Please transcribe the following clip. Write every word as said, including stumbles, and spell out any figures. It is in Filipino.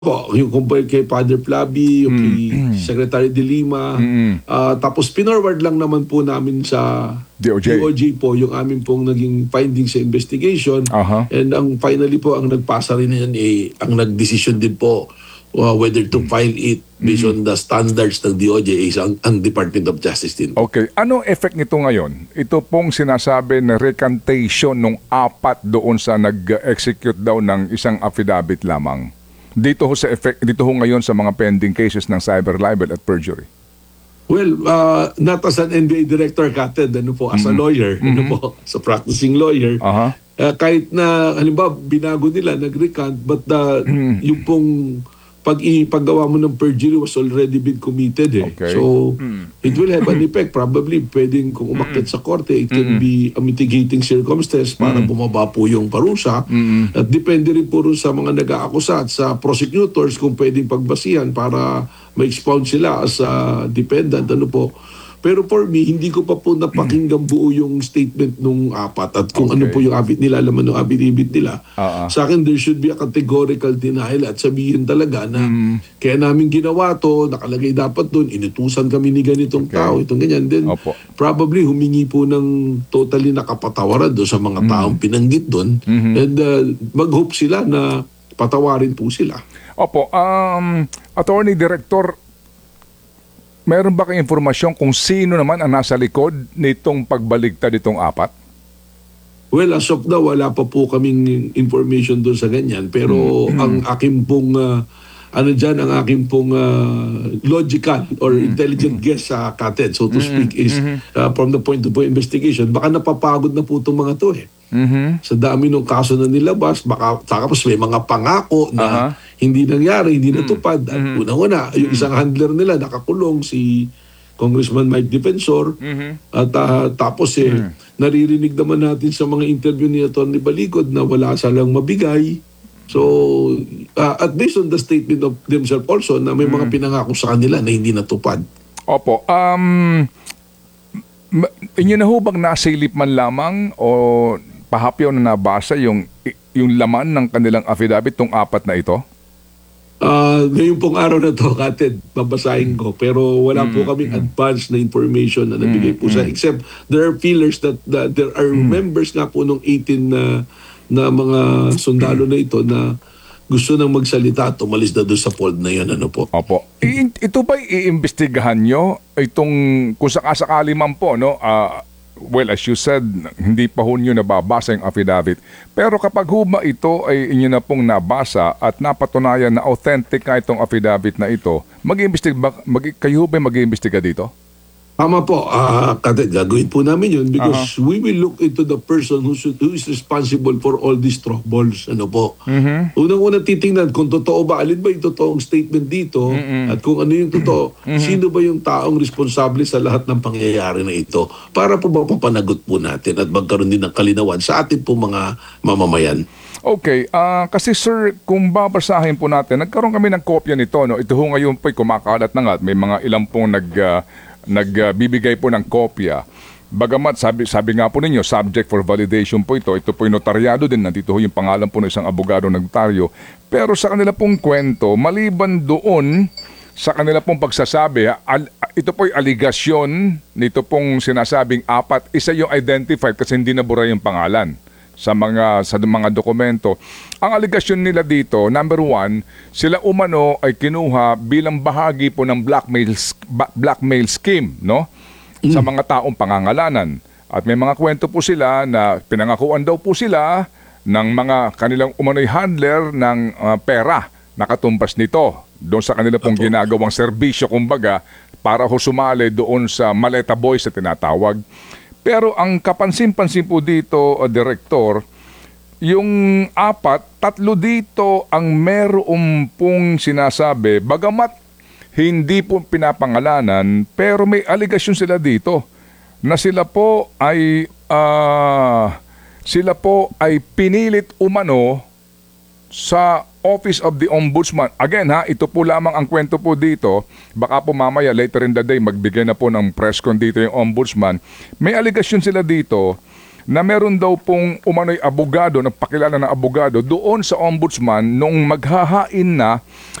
Po, yung kumpay kay Father Flavi, yung kay Secretary De Lima, ah, tapos pinorward lang naman po namin sa D O J. D O J po yung amin pong naging findings sa investigation. Aha. And ang finally po, ang nagpasa rin yan, eh, ang nagdesisyon din po uh, whether to file it based on the standards ng D O J is ang, ang Department of Justice din. Okay. Anong effect nito ngayon? Ito pong sinasabi na recantation ng apat doon sa nag-execute daw ng isang affidavit lamang. Dito ho sa effect, dito ho ngayon sa mga pending cases ng cyber libel at perjury. Well, uh, not as an N B A director, Kated, ano po, as a lawyer, ano po, as a practicing lawyer, Aha. uh, kahit na, halimbawa, binago nila, nag-recant, but the, yung pong pag ipagawa mo ng perjury was already been committed eh. Okay. So, it will have an effect. Probably, pwedeng kung umakyat sa korte, it can be a mitigating circumstance para bumaba po yung parusa. At depende rin po rin sa mga nag-aakusa at sa prosecutors kung pwedeng pagbasihan para ma-expound sila as a defendant. Ano po. Pero for me, hindi ko pa po napakinggan buo yung statement nung apat at kung ano Okay. po yung abit nila, laman ng abit-ibit nila. Ah, ah. Sa akin, there should be a categorical denial at sabihin talaga na kaya namin ginawa to, nakalagay dapat doon, inutusan kami ni ganitong Okay. tao, itong ganyan. Then, Opo. probably humingi po ng totally nakapatawaran doon sa mga taong pinanggit doon. And uh, mag-hope sila na patawarin po sila. Opo, um, Attorney Director, meron ba kayong informasyon kung sino naman ang nasa likod nitong pagbaligtad itong apat? Well, as of now, wala pa po kaming information doon sa ganyan. Pero ang aking pong, uh, ano dyan, ang aking pong uh, logical or intelligent guess sa Kated, so to speak, is uh, from the point of view investigation, baka napapagod na po itong mga to eh. Mm-hmm. Sa dami ng kaso na nilabas, baka tapos may mga pangako na Aha. hindi nangyari, hindi natupad. At una-una, yung isang handler nila nakakulong, si Congressman Mike Defensor. At ah, tapos eh, naririnig naman natin sa mga interview ni Atty. Baligod na wala silang mabigay. So, ah, at based on the statement of themselves also, na may mga pinangako sa kanila na hindi natupad. Opo, um, ma- inyo na ho bang nasilip man lamang o pahapyaw na nabasa yung, yung laman ng kanilang affidavit, tong apat na ito? Ah, ngayon pong araw na to, Kated, babasahin ko. Pero wala po kaming advance na information na nabigay po sa, except there are feelers that, that there are members nga po nung eighteen na, na mga sundalo na ito na gusto nang magsalita at umalis na doon sa fold na yun. Ano po? Opo. I- ito ba iimbestigahan nyo itong kung sakasakali man po, no? Ah, well, as you said, hindi pa ho nyo nababasa yung affidavit. Pero kapag huma ito ay inyo na pong nabasa at napatunayan na authentic ka itong affidavit na ito, mag-iimbestiga ba, mag, kayo ba mag-iimbestiga dito? Tama po, ah, Kated, gagawin po namin yun because we will look into the person who, should, who is responsible for all these troubles. Ano po? Unang-unang titingnan kung totoo ba, alin ba yung totoong statement dito at kung ano yung totoo, sino ba yung taong responsable sa lahat ng pangyayari na ito para po ba papanagot po natin at magkaroon din ng kalinawan sa ating po mga mamamayan. Okay, ah kasi sir, kung babasahin po natin, nagkaroon kami ng kopya nito, no? Ito ho ngayon po'y kumakalat na nga at may mga ilang pong nag, ah, nagbibigay po ng kopya. Bagamat sabi, sabi nga po ninyo, subject for validation po ito, ito po'y notaryado din, nandito ho yung pangalan po ng isang abogado ng notaryo. Pero sa kanila pong kwento, maliban doon sa kanila pong pagsasabi, al, ito po'y aligasyon nito pong sinasabing apat, isa yung identified kasi hindi nabura yung pangalan sa mga sa mga dokumento. Ang aligasyon nila dito, number one, sila umano ay kinuha bilang bahagi po ng blackmail ba- blackmail scheme, no? Sa mga taong pangangalanan. At may mga kwento po sila na pinangakuan daw po sila ng mga kanilang umano'y handler ng uh, pera na katumbas nito doon sa kanila pong ginagawang serbisyo, kumbaga, para ho sumali doon sa Maleta Boys na tinatawag. Pero ang kapansin-pansin po dito, uh, Direktor, yung apat, tatlo dito ang meron pong sinasabi, bagamat hindi po pinapangalanan, pero may aligasyon sila dito na sila po ay uh, sila po ay pinilit umano sa Office of the Ombudsman. Again ha, ito po lamang ang kwento po dito. Baka po mamaya later in the day magbigay na po ng press con dito yung Ombudsman. May aligasyon sila dito na meron daw pong umano'y abogado, nagpakilala ng abogado doon sa ombudsman nung maghahain na